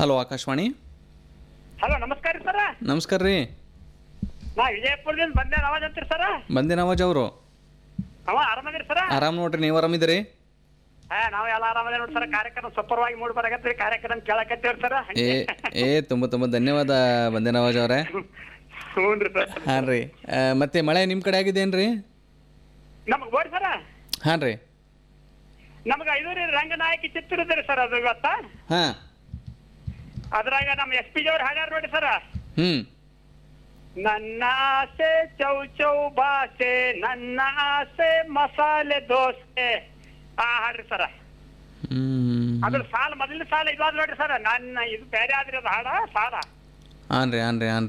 Hello Akashvani. Hello ನಮಸ್ಕಾರ ರೀ ಸರ. ನಮಸ್ಕಾರ ರೀ. ನಾ ವಿಜಯಪುರದಿಂದ ಬಂದೆ ನವಾಜ್ ಅಂತೀರಿ ಸರ. ಬಂದೆ ನವಾಜ್ ಅವರು. ಆರಾಮದಿರಿ ಸರ. ಆರಾಮ್ ನೋಡ್ರಿ, ನೀವು ಆರಾಮಿದ್ದೀರಿ? ನಾವು ಎಲ್ಲ ಆರಾಮದೇ ನೋಡಿ ಸರ್. ಕಾರ್ಯಕ್ರಮ ಸೂಪರ್ವಾಗಿ ಮೂಡಿ ಬರಾಕತ್ರಿ. ಕಾರ್ಯಕ್ರಮ ಕೇಳಕತ್ತೀವಿ ಸರ. ತುಂಬ ಧನ್ಯವಾದ ಬಂದೆ ನವಾಜ್ ಅವರೇ. ಹ್ಞೂ ರೀ ಸರ್. ಹಾಂ ರೀ. ಮತ್ತೆ ಮಳೆ ನಿಮ್ಮ ಕಡೆ ಆಗಿದೇನ್ರಿ? ನಮಗೆ ಬೋರಿ ಸರ. ಹಾಂ ರೀ. ನಮ್ಗೆ ಇದು ರೀ ರಂಗನಾಯಕಿ ಚಿತ್ರದ್ರಿ ಸರ್ ಅದು ಇವತ್ತ. ಹಾಂ. ಅದ್ರಾಗ ನಮ್ಮ SP ಅವ್ರು ಹಾಡ್ಯಾರ ನೋಡಿ ಸರ. ನನ್ನ ಆಸೆ ಚೌ ಚೌ ಭಾಷೆ, ನನ್ನ ಆಸೆ ಮಸಾಲೆ ದೋಸೆ. ಹಾಡ್ರಿ ಸರ. ಅದ್ರ ಸಾಲ ಮೊದಲಿನ ಸಾಲ ಇದಾದ ನೋಡ್ರಿ ಸರ್. ನನ್ನ ಇದು ಬೇರೆ ಆದ್ರಿ ಅದು ಹಾಡ ಸಾಲ. ಹಾಂ ರೀ.